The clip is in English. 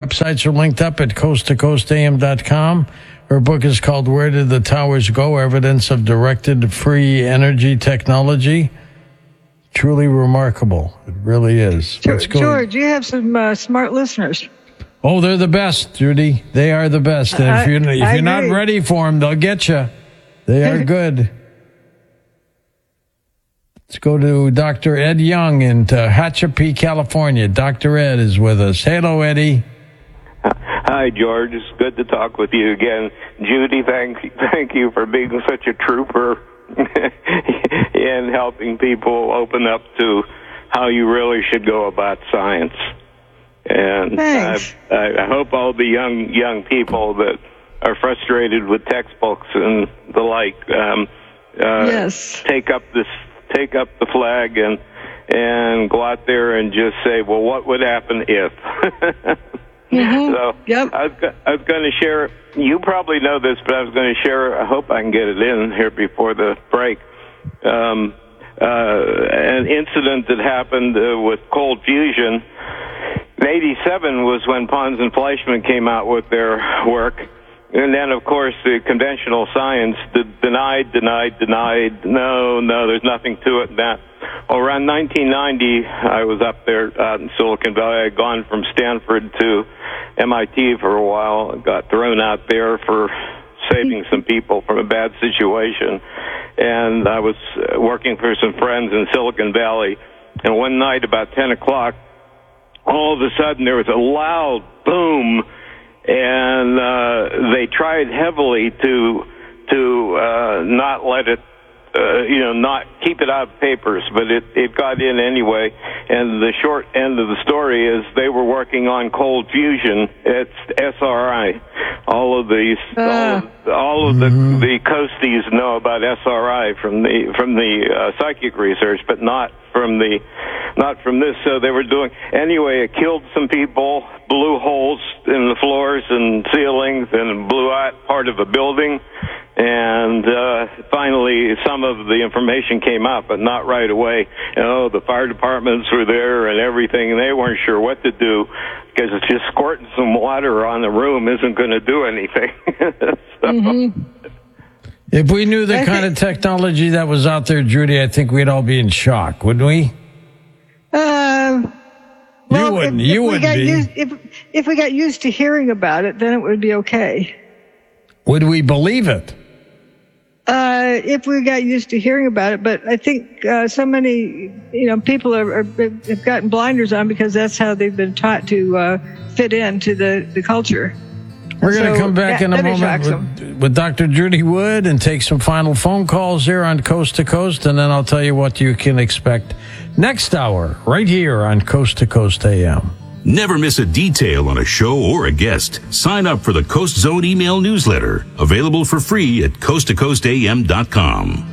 websites are linked up at coasttocoastam.com. Her book is called Where Did the Towers Go? Evidence of Directed Free Energy Technology. Truly remarkable. It really is. Let's go. George, you have some smart listeners. Oh, they're the best, Judy. They are the best. And if you're not ready for them, they'll get you. They are good. Let's go to Dr. Ed Young in Tehachapi, California. Dr. Ed is with us. Hello, Eddie. Hi, George. It's good to talk with you again. Judy, thank you for being such a trooper in helping people open up to how you really should go about science. And I hope all the young people that are frustrated with textbooks and the like take up the flag and go out there and just say, well, what would happen if? So I was going to share, you probably know this, but I was going to share, I hope I can get it in here before the break, an incident that happened with cold fusion. In 1987 was when Pons and Fleischmann came out with their work. And then, of course, the conventional science denied, no, there's nothing to it. That around 1990, I was up there out in Silicon Valley. I had gone from Stanford to MIT for a while. Got thrown out there for saving some people from a bad situation. And I was working for some friends in Silicon Valley. And one night about 10 o'clock, all of a sudden there was a loud boom, and they tried heavily to not let it, not keep it out of papers, but it got in anyway. And the short end of the story is they were working on cold fusion. It's SRI. All of the coasties know about SRI from the psychic research, but not from this. So they were doing anyway. It killed some people, blew holes in the floors and ceilings, and blew out part of a building. And finally, some of the information came out, but not right away. The fire departments were there and everything, and they weren't sure what to do, because it's just squirting some water on the room isn't going to do anything. If we knew the kind of technology that was out there, Judy, I think we'd all be in shock, wouldn't we? You wouldn't be. If we got used to hearing about it, then it would be okay. Would we believe it? If we got used to hearing about it, but I think so many, people have gotten blinders on because that's how they've been taught to fit into the culture. We're going to come back in a moment with Dr. Judy Wood and take some final phone calls here on Coast to Coast, and then I'll tell you what you can expect next hour right here on Coast to Coast AM. Never miss a detail on a show or a guest. Sign up for the Coast Zone email newsletter, available for free at coasttocoastam.com.